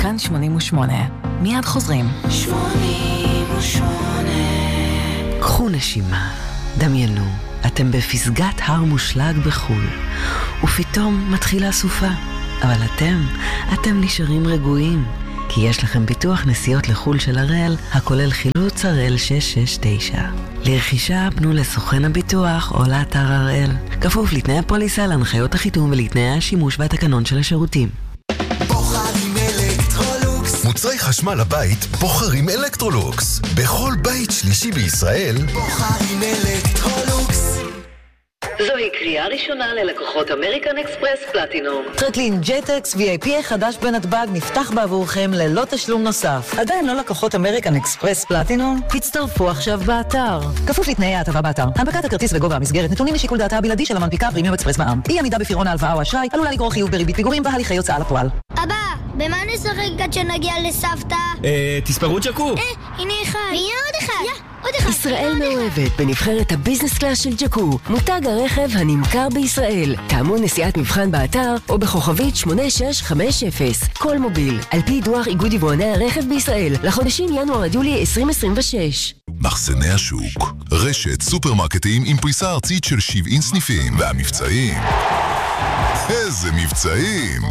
בכאן 88. מיד חוזרים. 88. קחו נשימה. דמיינו, אתם בפסגת הר מושלג בחול, ופתאום מתחילה סופה. אבל אתם נשארים רגועים, כי יש לכם ביטוח נסיעות לחול של הראל, הכולל חילוץ הראל 669. לרכישה פנו לסוכן הביטוח או לאתר הראל. כפוף לתנאי הפוליסה, להנחיות החיתום ולתנאי השימוש והתקנון של השירותים. בוחרים אלקטרולוקס. מוצרי חשמל הבית בוחרים אלקטרולוקס. בכל בית שלישי בישראל בוחרים אלקטרולוקס. זוהי קריאה ראשונה ללקוחות אמריקן אקספרס פלטינום. טרקלין ג'טקס VIP החדש בנתב"ג נפתח בעבורכם ללא תשלום נוסף. עדיין לא לקוחות אמריקן אקספרס פלטינום? הצטרפו עכשיו באתר. כפוף לתנאי ההטבה באתר. הנפקת הכרטיס וגובה המסגרת נתונים לשיקול דעתה הבלעדי של המנפיקה פרימיום אקספרס מע"מ. אי עמידה בפירעון ההלוואה או אשראי עלולה לגרור חיוב בריבית פיגורים והליכי הוצאה לפועל. אבא, במה נשחק עד שנגיע לסבתא? תספרו ג'קו. הנה אחד. והנה עוד אחד. עוד אחד. ישראל מאוהבת בנבחרת הביזנס קלאס של ג'קו, מותג הרכב הנמכר בישראל. טעמו נסיעת מבחן באתר או בכוכבית 8650. כל מוביל, על פי דוח איגוד יבואני הרכב בישראל, לחודשים ינואר עד יולי 2026. מחסני השוק, רשת סופרמרקטים עם פריסה ארצית של 70 סניפים, והמבצעים, איזה מבצעים!